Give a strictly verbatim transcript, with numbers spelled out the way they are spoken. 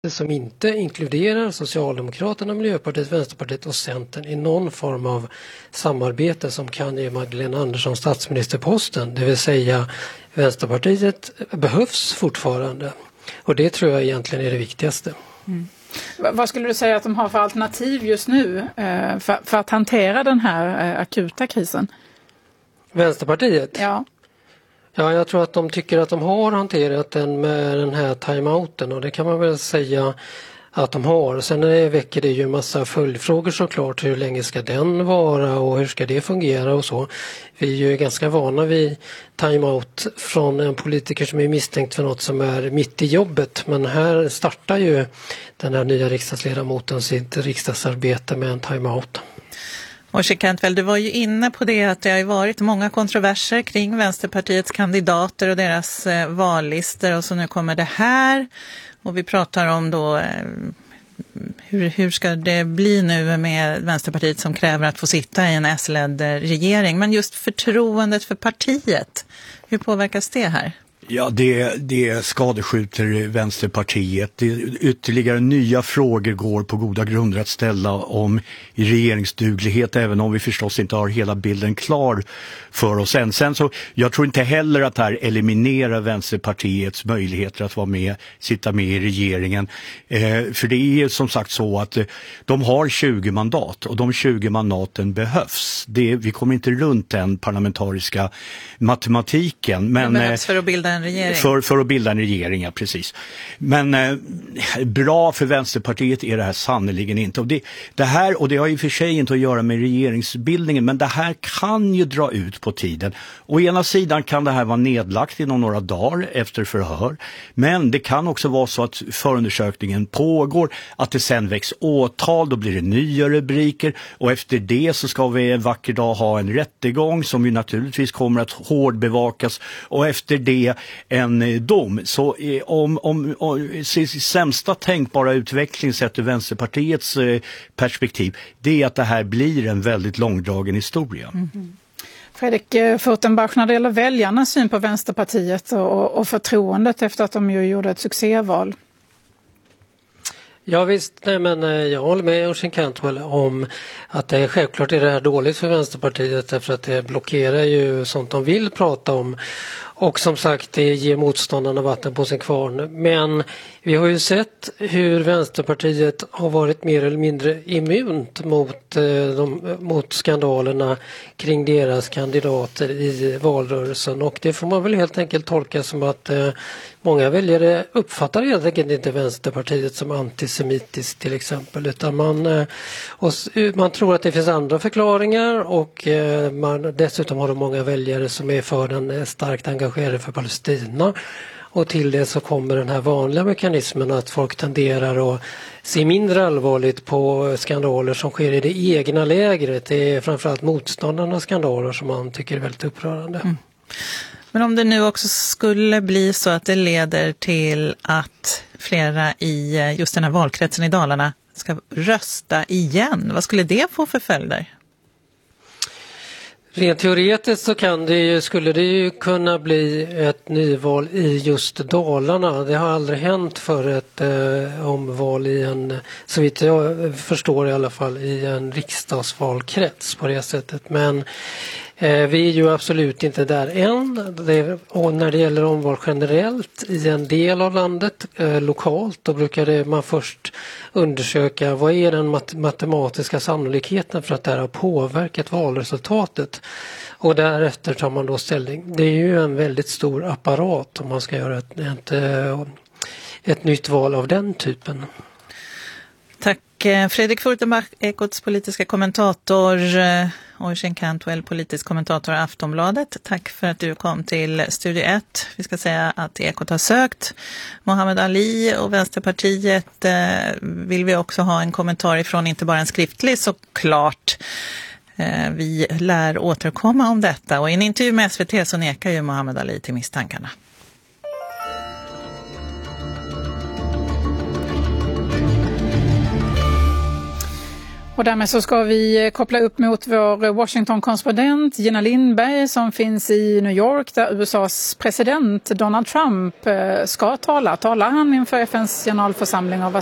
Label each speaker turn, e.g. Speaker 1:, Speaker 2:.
Speaker 1: som inte inkluderar Socialdemokraterna, Miljöpartiet, Vänsterpartiet och Centern i någon form av samarbete som kan ge Magdalena Andersson statsministerposten. Det vill säga Vänsterpartiet behövs fortfarande och det tror jag egentligen är det viktigaste.
Speaker 2: Mm. Vad skulle du säga att de har för alternativ just nu för, för att hantera den här akuta krisen?
Speaker 1: Vänsterpartiet?
Speaker 2: Ja.
Speaker 1: Ja, jag tror att de tycker att de har hanterat den med den här timeouten och det kan man väl säga att de har. Sen väcker det ju en massa följdfrågor såklart. Hur länge ska den vara och hur ska det fungera och så. Vi är ju ganska vana vid timeout från en politiker som är misstänkt för något som är mitt i jobbet. Men här startar ju den här nya riksdagsledamoten sitt riksdagsarbete med en timeout.
Speaker 3: Orsi Cantwell, du var ju inne på det att det har ju varit många kontroverser kring Vänsterpartiets kandidater och deras eh, vallistor och så nu kommer det här och vi pratar om då eh, hur, hur ska det bli nu med Vänsterpartiet som kräver att få sitta i en S-ledd regering, men just förtroendet för partiet, hur påverkas det här?
Speaker 4: Ja, det, det skadeskjuter Vänsterpartiet. Det, ytterligare nya frågor går på goda grunder att ställa om i regeringsduglighet, även om vi förstås inte har hela bilden klar för oss än. Sen så, jag tror inte heller att det här eliminerar Vänsterpartiets möjligheter att vara med, sitta med i regeringen. Eh, för det är som sagt så att eh, de har tjugo mandat och de tjugo mandaten behövs. Det, vi kommer inte runt den parlamentariska matematiken. Men,
Speaker 3: det behövs för att bilda en regering.
Speaker 4: För, för att bilda en regering, ja, precis. Men eh, bra för Vänsterpartiet är det här sannoliken inte. Och det, det här, och det har i och för sig inte att göra med regeringsbildningen, men det här kan ju dra ut på tiden. Å ena sidan kan det här vara nedlagt inom några dagar efter förhör, men det kan också vara så att förundersökningen pågår, att det sen väcks åtal, då blir det nya rubriker och efter det så ska vi en vacker dag ha en rättegång som ju naturligtvis kommer att hårdbevakas och efter det en dom. Så eh, om, om, om sämsta tänkbara utveckling sett ur Vänsterpartiets eh, perspektiv, det är att det här blir en väldigt långdragen historia.
Speaker 2: Mm. Fredrik Furtenbach, när det gäller väljarnas syn på Vänsterpartiet och, och förtroendet efter att de ju gjorde ett succéval.
Speaker 1: Ja visst, nej men jag håller med Orsi Cantwell om att det är självklart är det här dåligt för Vänsterpartiet därför att det blockerar ju sånt de vill prata om. Och som sagt, det ger motståndarna vatten på sin kvarn. Men vi har ju sett hur Vänsterpartiet har varit mer eller mindre immunt mot, eh, de, mot skandalerna kring deras kandidater i valrörelsen. Och det får man väl helt enkelt tolka som att eh, många väljare uppfattar helt enkelt inte Vänsterpartiet som antisemitiskt till exempel. Utan man, eh, och, man tror att det finns andra förklaringar och eh, man, dessutom har de många väljare som är för den starkt engagerade för Palestina och till det så kommer den här vanliga mekanismen att folk tenderar att se mindre allvarligt på skandaler som sker i det egna lägret. Det är framförallt motståndarnas skandaler som man tycker är väldigt upprörande. Mm.
Speaker 3: Men om det nu också skulle bli så att det leder till att flera i just den här valkretsen i Dalarna ska rösta igen, vad skulle det få för följder?
Speaker 1: Rent teoretiskt så kan det ju, skulle det ju kunna bli ett nyval i just Dalarna. Det har aldrig hänt för ett eh, omval i en, så vitt jag förstår i alla fall, i en riksdagsvalkrets på det sättet. Men eh, vi är ju absolut inte där än. Det, och när det gäller omval generellt i en del av landet, eh, lokalt, då brukar det, man först undersöka vad är den mat- matematiska sannolikheten för att det här har påverkat valresultatet. Och därefter tar man då ställning. Det är ju en väldigt stor apparat om man ska göra ett, ett, ett nytt val av den typen.
Speaker 3: Tack Fredrik Furtenbach, Ekots politiska kommentator, Orsi Cantwell, politisk kommentator av Aftonbladet. Tack för att du kom till Studio ett. Vi ska säga att Ekot har sökt Mohammed Ali och Vänsterpartiet vill vi också ha en kommentar ifrån, inte bara en skriftlig såklart. Vi lär återkomma om detta och i en intervju med S V T så nekar ju Mohammed Ali till misstankarna.
Speaker 2: Och därmed så ska vi koppla upp mot vår Washington-korrespondent Gina Lindberg som finns i New York där U S A:s president Donald Trump ska tala. Talar han inför F N:s generalförsamling och vad